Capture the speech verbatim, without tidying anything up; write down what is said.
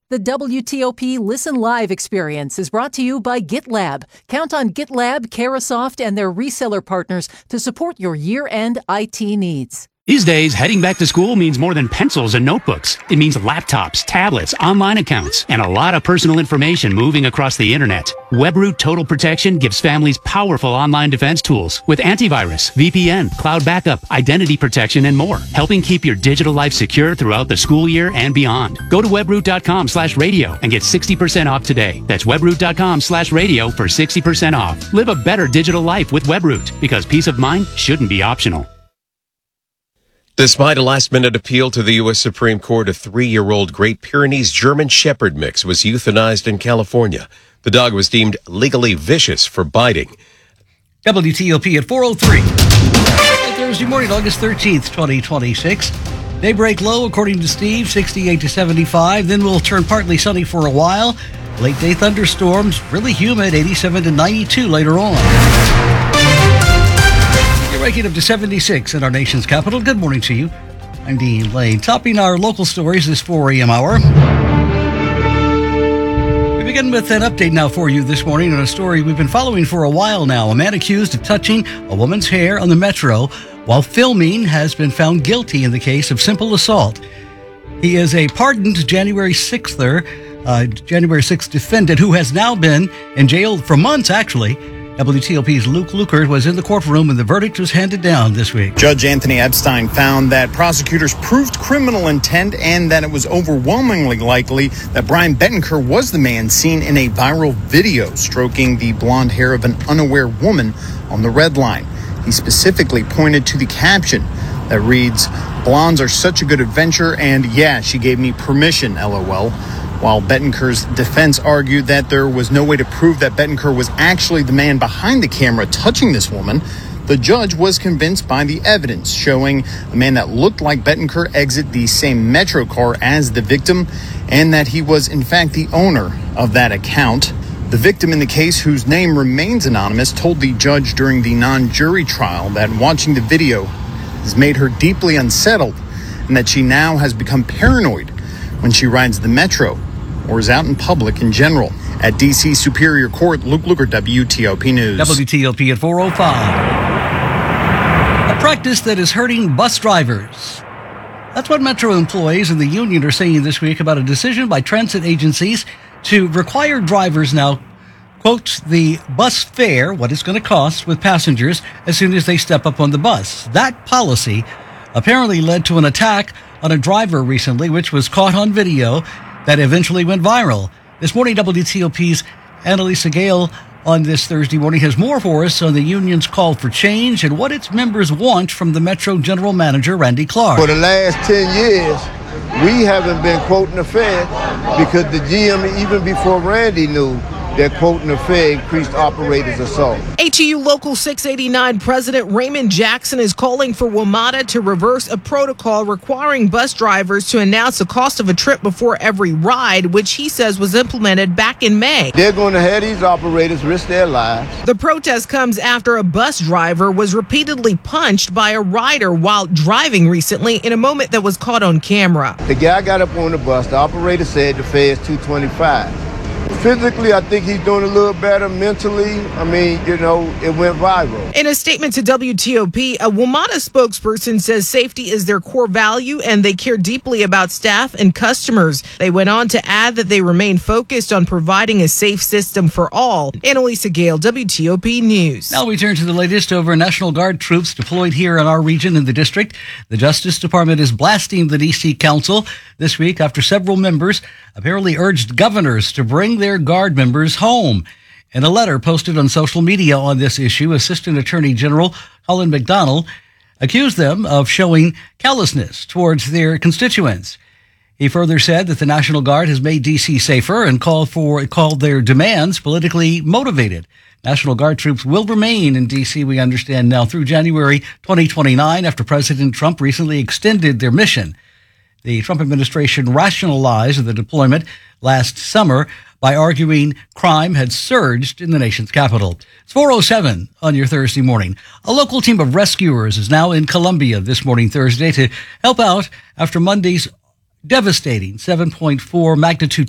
The W T O P Listen Live experience is brought to you by GitLab. Count on GitLab, Carahsoft, and their reseller partners to support your year-end I T needs. These days, heading back to school means more than pencils and notebooks. It means laptops, tablets, online accounts, and a lot of personal information moving across the internet. WebRoot Total Protection gives families powerful online defense tools with antivirus, V P N, cloud backup, identity protection, and more, helping keep your digital life secure throughout the school year and beyond. Go to webroot.com slash radio and get sixty percent off today. That's webroot.com slash radio for sixty percent off. Live a better digital life with WebRoot, because peace of mind shouldn't be optional. Despite a last-minute appeal to the U S Supreme Court, a three-year-old Great Pyrenees German Shepherd mix was euthanized in California. The dog was deemed legally vicious for biting. W T O P at four oh three. Thursday morning, August thirteenth, twenty twenty-six. Daybreak low, according to Steve, sixty-eight to seventy-five. Then we'll turn partly sunny for a while. Late-day thunderstorms, really humid, eighty-seven to ninety-two later on. Ranking up to seventy-six in our nation's capital. Good morning to you. I'm Dean Lane. Topping our local stories this four a.m. hour. We begin with an update now for you this morning on a story we've been following for a while now. A man accused of touching a woman's hair on the Metro while filming has been found guilty in the case of simple assault. He is a pardoned January sixth, uh, January sixth defendant who has now been in jail for months, actually. W T O P's Luke Lukert was in the courtroom when the verdict was handed down this week. Judge Anthony Epstein found that prosecutors proved criminal intent and that it was overwhelmingly likely that Brian Bettenker was the man seen in a viral video stroking the blonde hair of an unaware woman on the Red Line. He specifically pointed to the caption that reads, "Blondes are such a good adventure, and yeah, she gave me permission, LOL." While Bettenker's defense argued that there was no way to prove that Bettenker was actually the man behind the camera touching this woman, the judge was convinced by the evidence showing a man that looked like Bettenker exit the same Metro car as the victim, and that he was in fact the owner of that account. The victim in the case, whose name remains anonymous, told the judge during the non-jury trial that watching the video has made her deeply unsettled and that she now has become paranoid when she rides the Metro or is out in public in general. At D C Superior Court, Luke Lukert, W T O P News. W T O P at four oh five. A practice that is hurting bus drivers. That's what Metro employees and the union are saying this week about a decision by transit agencies to require drivers now, quote, the bus fare, what it's going to cost with passengers as soon as they step up on the bus. That policy apparently led to an attack on a driver recently, which was caught on video that eventually went viral. This morning, W T O P's Annalisa Gale on this Thursday morning has more for us on the union's call for change and what its members want from the Metro General Manager, Randy Clark. For the last ten years, we haven't been quoting the fare because the G M, even before Randy knew, that quoting the fare increased operators' assault. H E U Local six eighty-nine President Raymond Jackson is calling for WMATA to reverse a protocol requiring bus drivers to announce the cost of a trip before every ride, which he says was implemented back in May. They're going to have these operators risk their lives. The protest comes after a bus driver was repeatedly punched by a rider while driving recently in a moment that was caught on camera. The guy got up on the bus. The operator said the fare is two twenty-five. Physically, I think he's doing a little better. Mentally, I mean, you know, it went viral. In a statement to W T O P, a WMATA spokesperson says safety is their core value and they care deeply about staff and customers. They went on to add that they remain focused on providing a safe system for all. Annalisa Gale, W T O P News. Now we turn to the latest over National Guard troops deployed here in our region in the district. The Justice Department is blasting the D C Council this week after several members apparently urged governors to bring their Guard members home. In a letter posted on social media on this issue, Assistant Attorney General Colin McDonald accused them of showing callousness towards their constituents. He further said that the National Guard has made D C safer and called for called their demands politically motivated. National Guard troops will remain in D C, we understand now, through January twenty twenty-nine after President Trump recently extended their mission. The Trump administration rationalized the deployment last summer by arguing crime had surged in the nation's capital. It's four oh seven on your Thursday morning. A local team of rescuers is now in Columbia this morning, Thursday, to help out after Monday's devastating seven point four magnitude